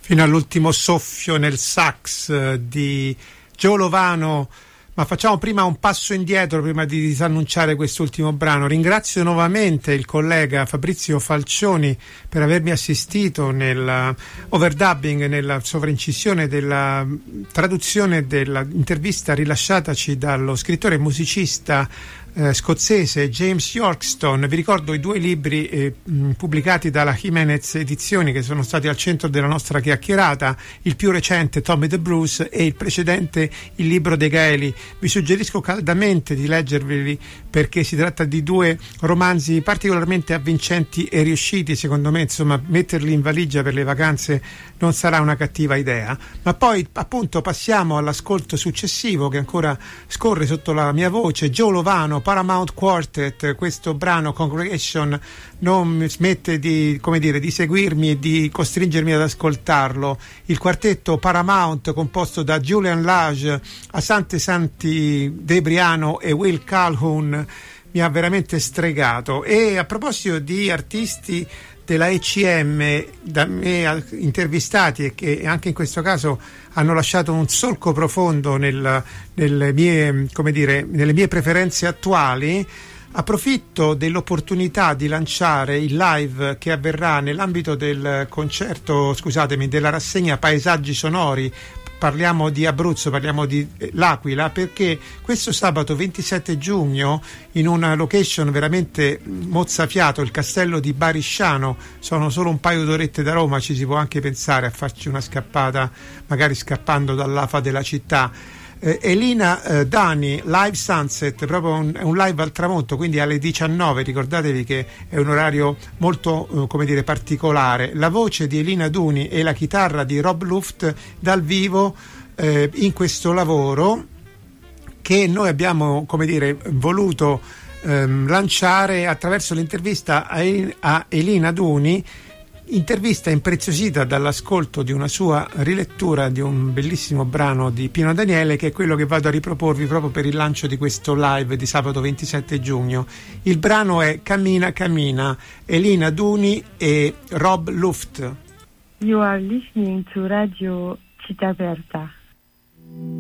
fino all'ultimo soffio nel sax di Joe Lovano. Ma facciamo prima un passo indietro prima di disannunciare quest'ultimo brano. Ringrazio nuovamente il collega Fabrizio Falcioni per avermi assistito nel overdubbing, nella sovraincisione della traduzione dell'intervista rilasciataci dallo scrittore e musicista scozzese James Yorkston. Vi ricordo i due libri pubblicati dalla Jimenez Edizioni, che sono stati al centro della nostra chiacchierata, il più recente Tommy the Bruce e il precedente Il libro dei Gaeli. Vi suggerisco caldamente di leggerveli, perché si tratta di due romanzi particolarmente avvincenti e riusciti. Secondo me, insomma, metterli in valigia per le vacanze non sarà una cattiva idea. Ma poi appunto passiamo all'ascolto successivo, che ancora scorre sotto la mia voce. Joe Lovano, Paramount Quartet. Questo brano, Congregation, non smette di seguirmi e di costringermi ad ascoltarlo. Il quartetto Paramount, composto da Julian Lage, Asante Santi Debriano e Will Calhoun, mi ha veramente stregato. E a proposito di artisti della ECM da me intervistati e che anche in questo caso hanno lasciato un solco profondo nelle mie preferenze attuali, approfitto dell'opportunità di lanciare il live che avverrà nell'ambito del della rassegna Paesaggi Sonori. Parliamo di Abruzzo, parliamo di L'Aquila, perché questo sabato 27 giugno in una location veramente mozzafiato, il castello di Barisciano, sono solo un paio d'orette da Roma, ci si può anche pensare a farci una scappata, magari scappando dall'afa della città. Elina Dani, Live Sunset, proprio un live al tramonto, quindi alle 19, ricordatevi che è un orario molto particolare. La voce di Elina Duni e la chitarra di Rob Luft dal vivo in questo lavoro che noi abbiamo voluto lanciare attraverso l'intervista a Elina Duni, intervista impreziosita dall'ascolto di una sua rilettura di un bellissimo brano di Pino Daniele, che è quello che vado a riproporvi proprio per il lancio di questo live di sabato 27 giugno. Il brano è Cammina Cammina, Elina Duni e Rob Luft. You are listening to Radio Città Aperta.